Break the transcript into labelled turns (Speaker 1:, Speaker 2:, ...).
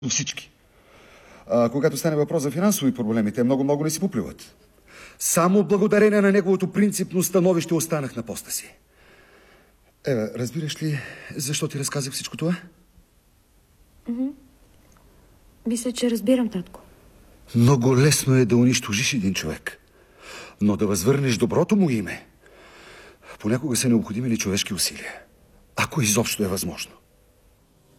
Speaker 1: всички. Когато стане въпрос за финансови проблеми, те много не си поплюват. Само благодарение на неговото принципно становище останах на поста си. Ева, разбираш ли защо ти разказах всичко това?
Speaker 2: Мисля, че разбирам, татко.
Speaker 1: Много лесно е да унищожиш един човек, но да възвърнеш доброто му име, понякога са необходими ли човешки усилия, ако изобщо е възможно.